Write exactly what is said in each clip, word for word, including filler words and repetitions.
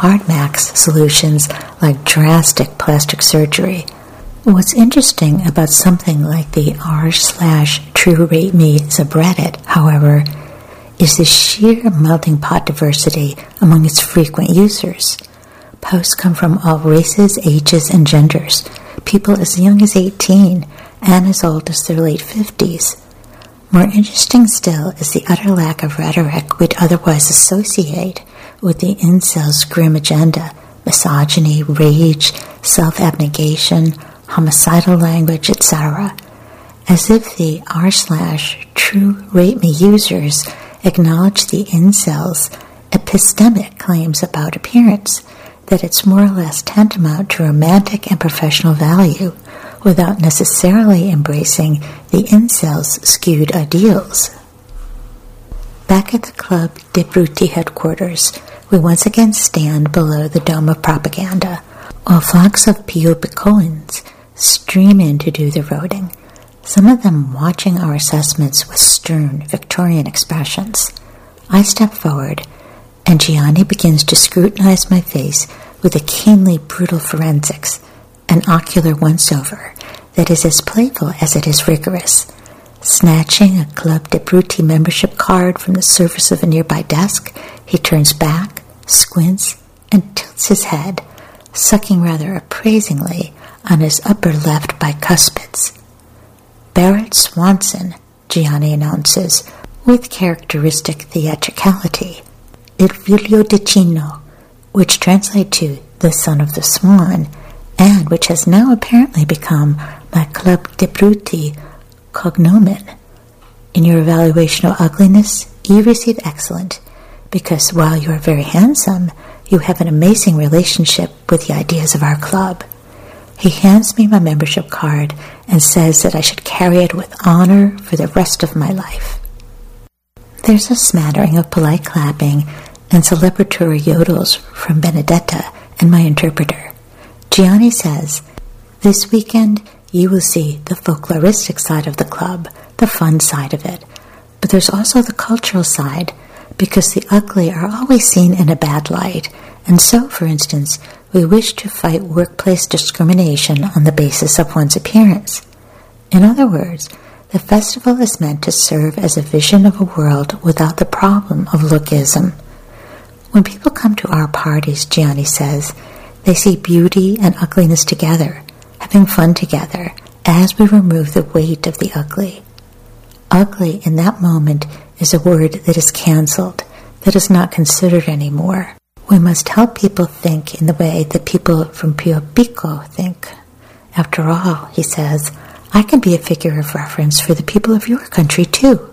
hard max solutions like drastic plastic surgery. What's interesting about something like the r slash true rate me subreddit, however, is the sheer melting pot diversity among its frequent users. Posts come from all races, ages, and genders, people as young as eighteen and as old as their late fifties. More interesting still is the utter lack of rhetoric we'd otherwise associate with the incels' grim agenda: misogyny, rage, self-abnegation, homicidal language, et cetera, as if the r slash true rate me users acknowledge the incels' epistemic claims about appearance, that it's more or less tantamount to romantic and professional value, without necessarily embracing the incels' skewed ideals. Back at the Club de Bruti headquarters, we once again stand below the dome of propaganda, while flocks of Piobicoans stream in to do the voting, some of them watching our assessments with stern Victorian expressions. I step forward, and Gianni begins to scrutinize my face with a keenly brutal forensics, an ocular once-over that is as playful as it is rigorous. Snatching a Club de Bruti membership card from the surface of a nearby desk, he turns back, squints, and tilts his head, sucking rather appraisingly on his upper left bicuspids. Barrett Swanson, Gianni announces, with characteristic theatricality, Il Figlio di Cino, which translates to the son of the swan, and which has now apparently become my Club de Bruti cognomen. In your evaluation of ugliness, you receive excellent, because while you are very handsome, you have an amazing relationship with the ideas of our club. He hands me my membership card and says that I should carry it with honor for the rest of my life. There's a smattering of polite clapping and celebratory yodels from Benedetta and my interpreter. Gianni says, "This weekend you will see the folkloristic side of the club, the fun side of it, but there's also the cultural side, because the ugly are always seen in a bad light, and so, for instance, we wish to fight workplace discrimination on the basis of one's appearance. In other words, the festival is meant to serve as a vision of a world without the problem of lookism. When people come to our parties," Gianni says, "they see beauty and ugliness together, having fun together, as we remove the weight of the ugly. Ugly in that moment is a word that is cancelled, that is not considered anymore. We must help people think in the way that people from Piobico think. After all," he says, "I can be a figure of reference for the people of your country too."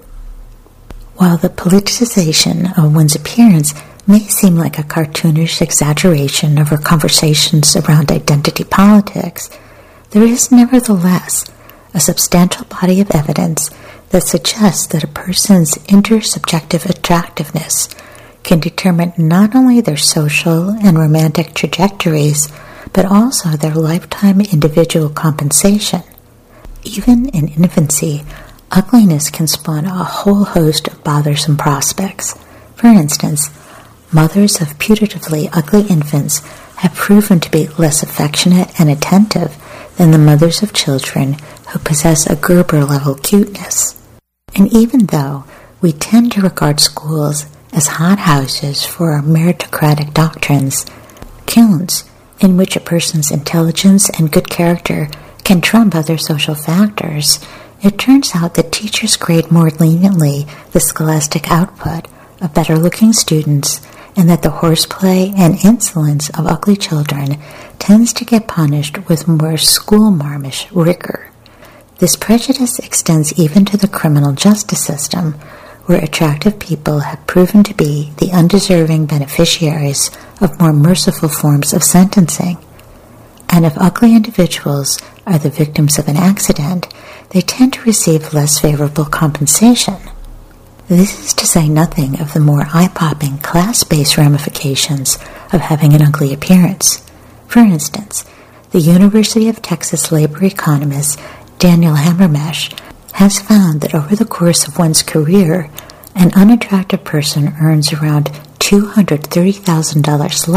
While the politicization of one's appearance may seem like a cartoonish exaggeration of our conversations around identity politics, there is nevertheless a substantial body of evidence that suggests that a person's intersubjective attractiveness can determine not only their social and romantic trajectories, but also their lifetime individual compensation. Even in infancy, ugliness can spawn a whole host of bothersome prospects. For instance, mothers of putatively ugly infants have proven to be less affectionate and attentive than the mothers of children who possess a Gerber-level cuteness. And even though we tend to regard schools as hothouses for our meritocratic doctrines, kilns in which a person's intelligence and good character can trump other social factors, it turns out that teachers grade more leniently the scholastic output of better-looking students, and that the horseplay and insolence of ugly children tends to get punished with more school-marmish rigor. This prejudice extends even to the criminal justice system, where attractive people have proven to be the undeserving beneficiaries of more merciful forms of sentencing. And if ugly individuals are the victims of an accident, they tend to receive less favorable compensation. This is to say nothing of the more eye-popping class-based ramifications of having an ugly appearance. For instance, the University of Texas labor economist Daniel Hammermesh has found that over the course of one's career, an unattractive person earns around two hundred thirty thousand dollars